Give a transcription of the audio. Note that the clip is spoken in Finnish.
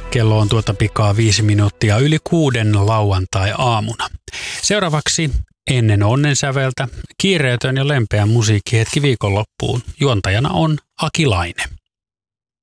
Kello on tuota pikaa 5 minuuttia yli 6 lauantai-aamuna. Seuraavaksi ennen onnensäveltä kiireetön ja lempeä musiikkihetki viikonloppuun. Juontajana on Aki Laine.